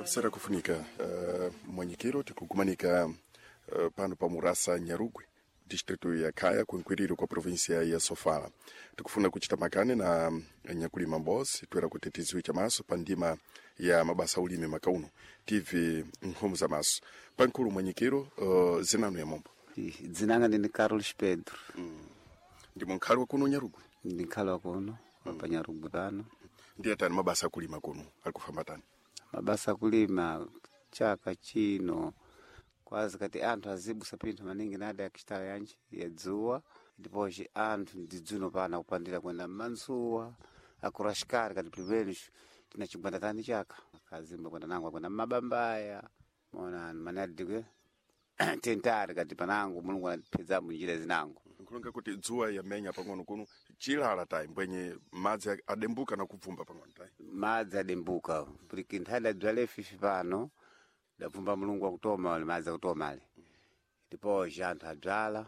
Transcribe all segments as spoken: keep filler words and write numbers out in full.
sera kufunika uh, mwenyekiro tikugumanika uh, pano pa Murasa Nyarugwe distrito ya Kaya kuinkwiriro kwa provinsia ya Sofala. Tukufuna kuchita makane na Nyakulima Mbozi twera kutetiziwe chamaso pandima ya mabasa ulime makauno tive nkhomu za maso pankulu mwenyekiro uh, zinano ya mombo zinanga ndi Carlos Pedro mm. ndimo nkhalo kuno Nyarugwe ndi nkhalo kuno mm. pa Nyarugwe pano ndiye tani mabasa kulima kuno alikufamba tani mabasa kulima chaka chino kwazi kati anthu azibusa pinthu maningi nada yakishitala yanji yadzuwa ndipoche anthu ndidzuno pana kupandira kwenda mmansuwa akurashikari kati primenisho tinachigwanda tani chaka akazimba kwenda nangu kwenda mabambaya mona manadikwe tentari kati panangu mulungu anatipedzamu njira zinangu nkulonga kuti dzuwa yamenya pang'ono kuno chilala tayi mbwenye madzi adembuka na kubvumba pang'ono tayi madzi adembuka porque nthada dzwale fifi pano dabvumba mulungu wakutoma wale madzi akutoma ale ndipo anthu adzala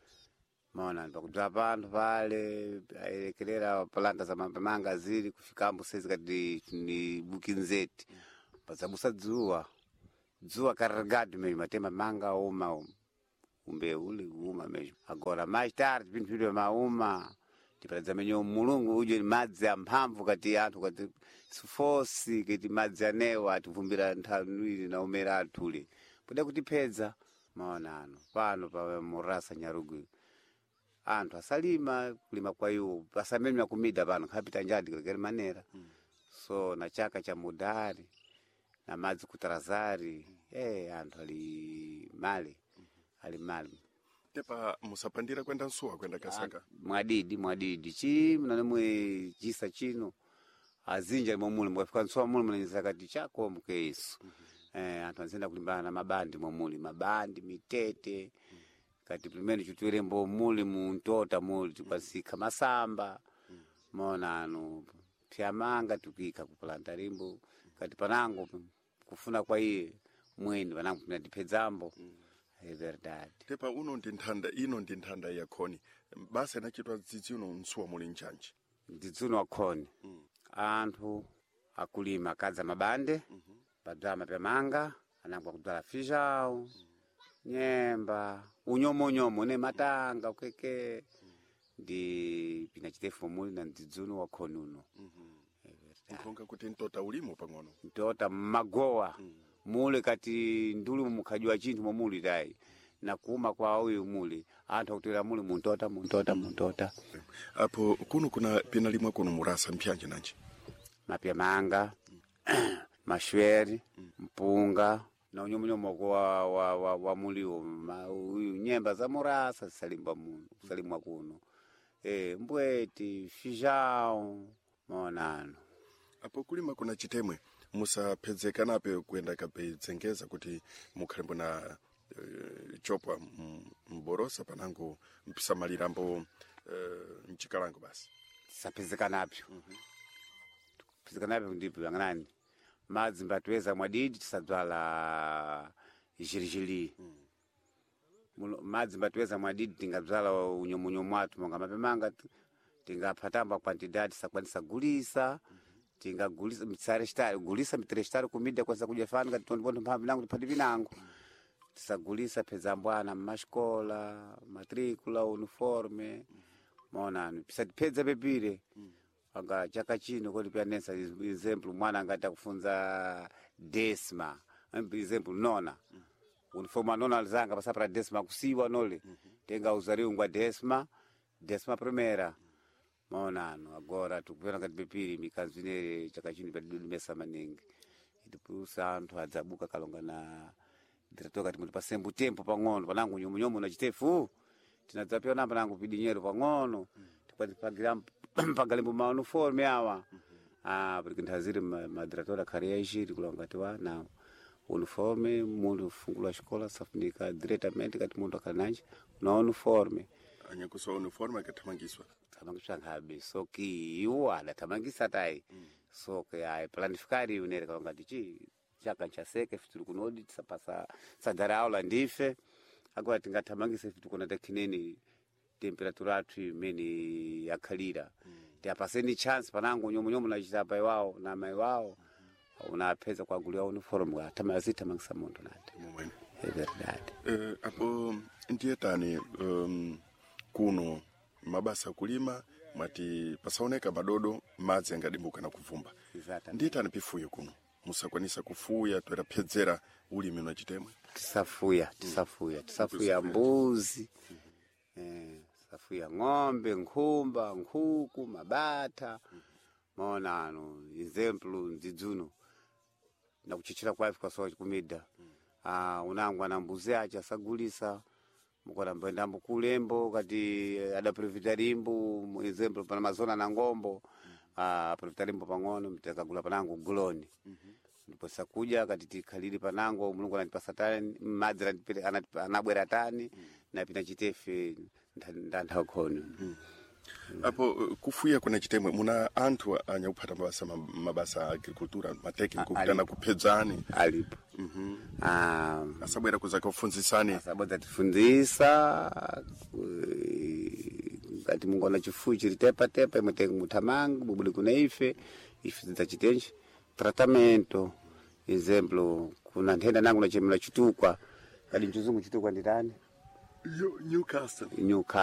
maona pakudzala panthu pale ayerekerera palanga za manga zili kufikambo sezi kati ni bukinzeti pazabusa dzuwa dzuwa karagadi mejo matema manga uma umbe uli uma mejo agora mais tarde pinthu pili mauma tipadza menyo mulungu uje madzi amphamvu kati anthu kati sufosi kati madzi anewa ativumbira nthawi na umera atule poda kutipedza maona ano pano pa Murasa Nyarugwe anthu asalima kulima kwa iwo pasamenya kumida pano kapita njadi kali manera hmm. so na chaka cha mudari na madzi kutarazari eh anthu ali mali ali mali tepa musapandira kwenda nsuwa kwenda Kasaka mwadidi mwadidi chi mnanemwe jisa chino azinja momule mwafika nsuwa mule mnanyisakati chako mkeso mm -hmm. eh anthu anzenda kulimbana na mabandi momule mabandi mitete mm -hmm. kati primero chutwere mbo mule muntota mule tupasika masamba mm -hmm. mona ano pyamanga tukika kupulanta rimbo kati panango kufuna kwa iye mweni panango tunadipedzambo mm -hmm. É verdade. Tepa uno ndi nthanda ino ndi nthanda ya khoni. Basa inachitwa dzidzino nsuwa muli nchanji. Dzidzino wa khoni. Mm. Anthu akulima kadza mabande, mm -hmm. badzama pemanga, anangwa kudzala fijao, mm. nyemba, unyomo nyomo ne matanga ukeke. Mm. Ndi pinachitefu muli na dzidzino wa khoni uno. Mm -hmm. É verdade. Nkonga kuti ntota ulimo pang'ono. Ntota magowa. Mm. Mule kati ndulu mukajua chinthu momuli dai na kuuma kwa uyu muli anthu akutira muli muntota muntota muntota apo kuno kuna pinalimwa kuno Murasa mpyanje nanji mapya manga mm. mashweri mm. mpunga na unyomnyomo kwa wa, wa, wa muliwo uyu nyemba za Murasa salimba muno salimwa kuno eh mbweti fijao maonano apo kulima kuna chitemwe musapedzekanape kwenda kapedzengeza kuti mukhalembo na uh, chopwa mborosa panango mpisamalirambo uh, mchikalango basi sapezekanapo mm -hmm. pezekanapo ndipo yanganani madzi mbatweza mwadidi tisadzala jirijili mm. madzi mbatweza mwadidi tingadzala unyomunyomo atu monga mapemanga tingaphatamba quantidade sakwanisa gulisa mm. tinga gulisa mitsare stari gulisa mitre stari kumida kwanza kujafana kati tondipondo mphamvu nangu tipati vinangu tisagulisa peza mbwana mashkola matricula uniforme maona pisati peza pepire anga chaka chino kodi pianesa example mwana angata kufunza desima example nona uniforme nona alizanga pasa para desima kusiwa nole tenga uzariu ngwa desima desima primera maonano agora tukupena kati pepiri mikanzine chakachini padudumesa maningi itipusa anthu adzabuka kalonga na diretoka timuti pasembu tempo pang'ono panangu nyomunyomo na chitefu tinadzapia namba nangu pidinyero pang'ono tipatipagira pagalembo ma uniforme awa ah porque ntazire madiratora kariaji kulonga tiwa na uniforme mundu fungula escola safunika diretamente kati mundu akananje na uniforme anyakuso uniforme akathamangiswa tamangiswa ngabe soki iwa adathamangisa tai mm. soki ai planificari unere kalonga tichi chaka cha seke fitu kunodi tisapasa sadara aula ndife agora tingathamangisa fitu kuna takineni temperatura atu imene yakhalira mm. tiapaseni chance panango nyomo nyomo na chitapa iwao na mai wao unapeza kuagulia uniform atamazita mangisa muntu nati momwene é verdade. eh, apo ndiye tani um, kuno mabasa kulima mwati pasaoneka madodo madzi angadimbuka na kuvumba Exatamente. ndiye tani pifuye kuno musakwanisa kufuya toera pedzera ulimi na chitemwe Tisafuya, tisafuya, tisafuya mbuzi, eh, tisafuya ng'ombe, nkhumba, nkhuku, mabata, maona ano, exemplo, ndzidzuno, na kuchichira kwafi kwa soa kumida. Ah, unangwa na mbuzi acha sagulisa, mukona mbenda mbukulembo, kati adaprevitarimbu, exemplo, pana mazona na ngombo, ah, previtarimbu pangono, mtekagula panangu guloni. Ndipo sakuja kati tikhalili panango mulungu anatipasa tani madzi anabwera tani na pina chitefe ndantha khono. apo uh, kufuya kuna chitemwe muna anthu anyakupata mabasa mabasa agricultura matekniko kutana kupedzani alipo. mhm Ah, asabwera kuzaka kufunzisani sababu tifundisa kati mungu ana chifuyi chilitepa tepa imwe mutamangu bubuli kuna ife ife zitachitenji tratamento. Exemplo, kuna nthenda nangu na chemela chitukwa kadi mchuzungu chitukwa nditani Newcastle Newcastle